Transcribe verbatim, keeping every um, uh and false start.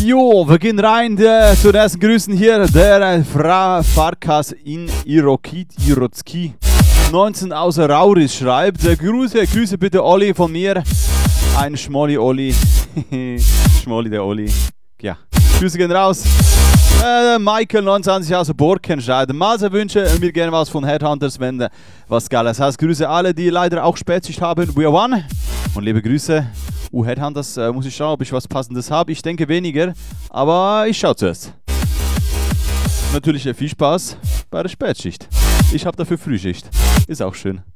Jo, wir gehen rein der, zu den ersten Grüßen hier. Der Fra Farkas in Irokit Irotski neunzehn aus Rauris schreibt. Äh, Grüße, Grüße bitte Olli von mir. Ein Schmolli Olli. Schmolli der Olli. Ja, Grüße gehen raus. Äh, Michael neunundzwanzig aus Borken schreibt. Malse wünsche mir gerne was von Headhunters, wenn äh, was Geiles heißt. Grüße alle, die leider auch Spätschicht haben. We are one. Und liebe Grüße. Uh, Headhunters, äh, muss ich schauen, ob ich was Passendes habe. Ich denke weniger, aber ich schaue zuerst. Natürlich äh, viel Spaß bei der Spätschicht. Ich habe dafür Frühschicht. Ist auch schön.